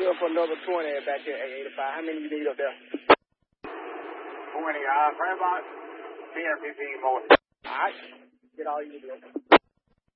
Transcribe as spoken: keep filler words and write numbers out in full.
Good for another twenty back here at eighty-five. How many you need up there? twenty, uh, probably about ten or fifteen more. All right. Get all you need.